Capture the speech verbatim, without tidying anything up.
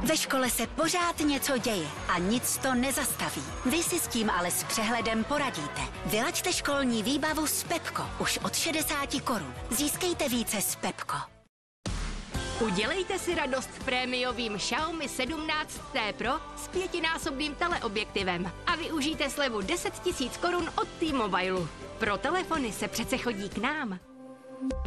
Ve škole se pořád něco děje a nic to nezastaví. Vy si s tím ale s přehledem poradíte. Vylaďte školní výbavu s Pepko už od šedesáti korun. Získejte více s Pepko. Udělejte si radost prémiovým Xiaomi sedmnáct T Pro s pětinásobným teleobjektivem a využijte slevu deset tisíc korun od T-Mobile. Pro telefony se přece chodí k nám.